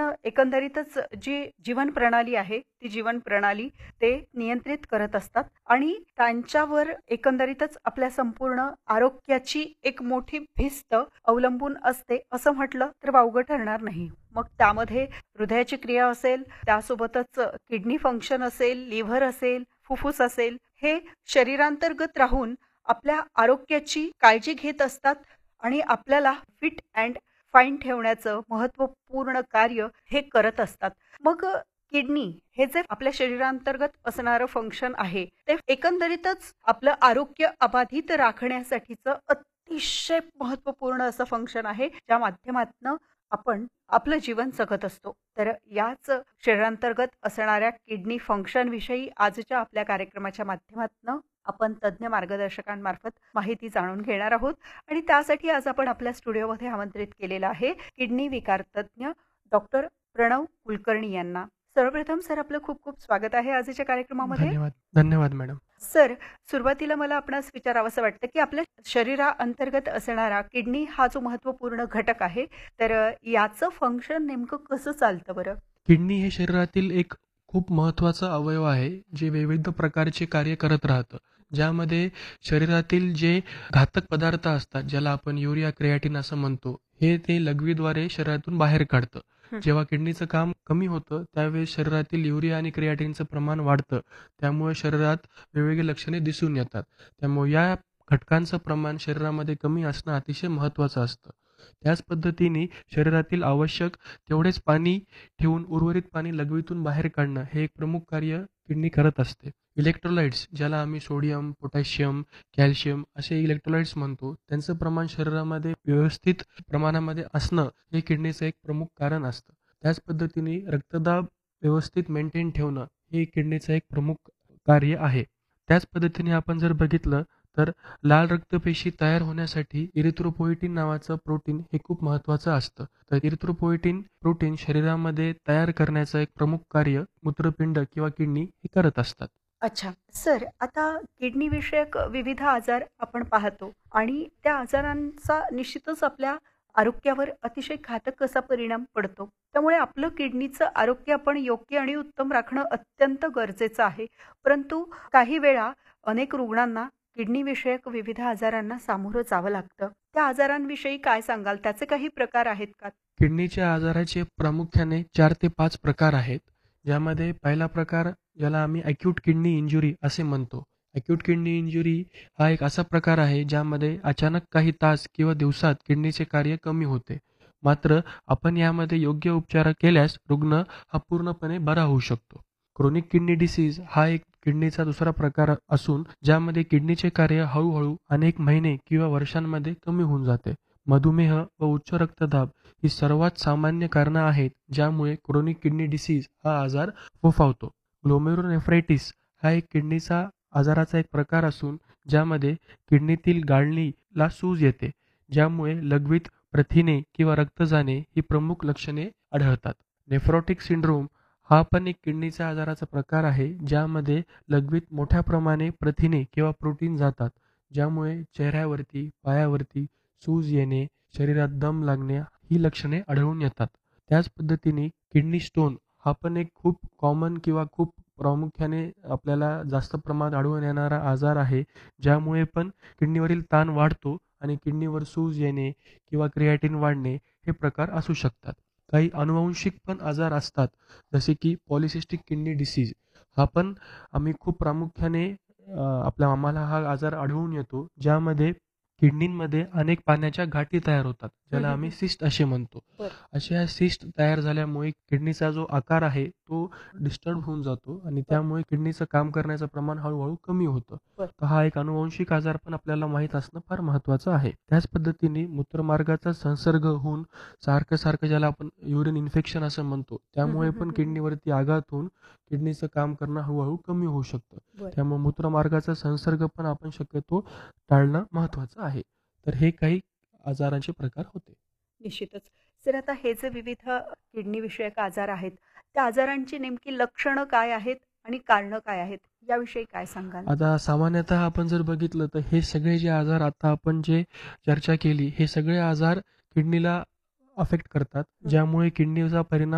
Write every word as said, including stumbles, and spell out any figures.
एकंदरीतच जी जीवन प्रणाली आहे, ती जीवन प्रणाली ते नियंत्रित करत असतात आणि त्यांच्यावर एकंदरीतच आपल्या संपूर्ण आरोग्याची एक मोठी भिस्त अवलंबून असते, असं म्हटलं तर वावगं ठरणार नाही. मग त्यामध्ये हृदयाची क्रिया असेल, त्यासोबतच किडनी फंक्शन असेल, लिव्हर असेल, फुफ्फुस असेल, हे शरीरांतर्गत राहून आपल्या आरोग्याची काळजी घेत असतात आणि आपल्याला फिट अँड फाईन ठेवण्याचं महत्त्वपूर्ण कार्य हे करत असतात. मग अ, किडनी हे जे आपल्या शरीरांतर्गत असणारं फंक्शन आहे, ते एकंदरीतच आपलं आरोग्य अबाधित राखण्यासाठीचं अतिशय महत्त्वपूर्ण असं फंक्शन आहे, ज्या माध्यमातनं आपण आपलं जीवन जगत असतो. तर याच शरीरांतर्गत असणाऱ्या किडनी फंक्शनविषयी आजच्या आपल्या कार्यक्रमाच्या माध्यमातनं आपण तज्ञ मार्गदर्शकांमार्फत माहिती जाणून घेणार आहोत आणि त्यासाठी आज आपण आपल्या स्टुडिओमध्ये आमंत्रित केलेलं आहे किडनी विकार तज्ञ डॉक्टर प्रणव कुलकर्णी यांना. सर्वप्रथम सर आपलं खूप खूप स्वागत आहे आजच्या कार्यक्रमामध्ये. धन्यवाद. धन्यवाद मॅडम. सर, सुरुवातीला मला आपणास विचारावंसं वाटतं, की आपल्या शरीराअंतर्गत असणारा किडनी हा जो महत्त्वपूर्ण घटक आहे, तर अ, याचं फंक्शन नेमकं कसं चालतं बरं? किडनी हे शरीरातील एक खूप महत्त्वाचा अवयव आहे, जे विविध प्रकारचे कार्य करत राहतं. ज्यामध्ये शरीरातील जे घातक पदार्थ असतात, ज्याला आपण युरिया, क्रिएटिन असं म्हणतो, हे ते लघवीद्वारे शरीरातून बाहेर काढतं. हं. जेव्हा किडनीचं काम कमी होतं, त्यावेळेस शरीरातील युरिया आणि क्रिएटिनचं प्रमाण वाढतं. त्यामुळे शरीरात वेगवेगळी लक्षणे दिसून येतात. त्यामुळे या घटकांचं प्रमाण शरीरामध्ये कमी असणं अतिशय महत्त्वाचं असतं. त्याच पद्धतीने शरीरातील आवश्यक तेवढेच पाणी ठेवून उर्वरित पाणी लघवीतून बाहेर काढणं हे एक प्रमुख कार्य किडनी करत असते. इलेक्ट्रोलाइट्स, ज्याला आम्ही सोडियम, पोटॅशियम, कॅल्शियम असे इलेक्ट्रोलाइट्स म्हणतो, त्यांचं प्रमाण शरीरामध्ये व्यवस्थित प्रमाणामध्ये असणं हे किडनीचं एक प्रमुख कारण असतं. त्याच पद्धतीने रक्तदाब व्यवस्थित मेंटेन ठेवणं हे किडनीचं एक प्रमुख कार्य आहे. त्याच पद्धतीने आपण जर बघितलं तर लाल रक्तपेशी तयार होण्यासाठी इरिथ्रोपोएटिन नावाचं प्रोटीन हे खूप महत्त्वाचं असतं. तर इरिथ्रोपोएटिन प्रोटीन शरीरामध्ये तयार करण्याचं एक प्रमुख कार्य मूत्रपिंड किंवा किडनी हे करत असतात. अच्छा. सर, आता किडनी विषयक विविध आजार आपण पाहतो आणि त्या आजारांचा निश्चितच आपल्या आरोग्यावर अतिशय घातक असा परिणाम पडतो. त्यामुळे आपलं किडनीचं आरोग्य आपण योग्य आणि उत्तम राखणं अत्यंत गरजेचं आहे. परंतु काही वेळा अनेक रुग्णांना किडनी विषयक विविध आजारांना सामोरं जावं लागतं. त्या आजारांविषयी काय सांगाल? त्याचे काही प्रकार आहेत का? किडनीच्या आजाराचे प्रामुख्याने चार ते पाच प्रकार आहेत. ज्यामध्ये पहिला प्रकार ज्याला आम्ही अॅक्यूट किडनी इंजुरी असे म्हणतो. अॅक्यूट किडनी इंजुरी हा एक असा प्रकार आहे ज्यामध्ये अचानक काही तास किंवा दिवसात किडनीचे कार्य कमी होते. मात्र आपण यामध्ये योग्य उपचार केल्यास रुग्ण हा पूर्णपणे बरा होऊ शकतो. क्रोनिक किडनी डिसीज हा एक किडनीचा दुसरा प्रकार असून ज्यामध्ये किडनीचे कार्य हळूहळू अनेक महिने किंवा वर्षांमध्ये कमी होऊन जाते. मधुमेह व उच्च रक्तदाब ही सर्वात सामान्य कारणं आहेत ज्यामुळे क्रोनिक किडनी डिसीज हा आजार फोफावतो. ग्लोमेरुलोनेफ्रायटिस हा एक किडनीचा आजाराचा एक प्रकार असून ज्यामध्ये किडनीतील गाळणीला सूज येते, ज्यामुळे लघवीत प्रथिने किंवा रक्त जाणे ही प्रमुख लक्षणे आढळतात. नेफ्रोटिक सिंड्रोम हा पण एक किडनीच्या आजाराचा प्रकार आहे ज्यामध्ये लघवीत मोठ्या प्रमाणे प्रथिने किंवा प्रोटीन जातात, ज्यामुळे चेहऱ्यावरती, पायावरती सूज येणे, शरीरात दम लागणे ही लक्षणे आढळून येतात. त्याच पद्धतीने किडनी स्टोन हा पण एक खूप कॉमन किंवा खूप प्रामुख्याने आपल्याला जास्त प्रमाणात आढळून येणारा आजार आहे, ज्यामुळे पण किडनीवरील ताण वाढतो आणि किडनीवर सूज येणे किंवा क्रिएटिन वाढणे हे प्रकार असू शकतात. काही अनुवांशिक पण आजार असतात, जसे की पॉलिसिस्टिक किडनी डिसीज हा पण आम्ही खूप प्रामुख्याने अ, आपल्या आम्हाला हा आजार आढळून येतो, ज्यामध्ये किडनींमध्ये अनेक पाण्याच्या गाठी तयार होतात, हं, ज्याला हं, आम्ही हं. सिस्ट असे म्हणतो. बरं. अशा सिस्ट तयार झाल्यामुळे किडनीचा जो आकार आहे तो डिस्टर्ब होऊन जातो आणि बरं. त्यामुळे किडनीचं काम करण्याचं प्रमाण हळूहळू कमी होतं. बरं. तर हा एक अनुवांशिक आजार पण आपल्याला माहीत असणं फार महत्त्वाचं आहे. त्याच पद्धतीने मूत्रमार्गाचा संसर्ग होऊन सारखं सारखं ज्याला आपण युरिन इन्फेक्शन असं म्हणतो, हं, त्यामुळे हं, हं, पण हं. किडनीवरती आघात होऊन किडनीचं काम करणं हळूहळू कमी होऊ शकतं. बरं. त्यामुळे मूत्रमार्गाचा संसर्ग पण आपण शक्यतो टाळणं महत्त्वाचं आहे. तर हे काही आजारांचे प्रकार होते. निश्चितच. सर, आता हे जे विविध किडनी विषयक आजार आहेत, त्या आजारांची नेमकी लक्षणं काय आहेत आणि कारणं काय आहेत? याविषयी काय सांगाल? आता सामान्यतः आपण जर बघितलं तर हे सगळे जे आजार आता आपण जे चर्चा केली, हे सगळे आजार किडनीला अफेक्ट करतात, हं. ज्यामुळे किडनीचा परिणाम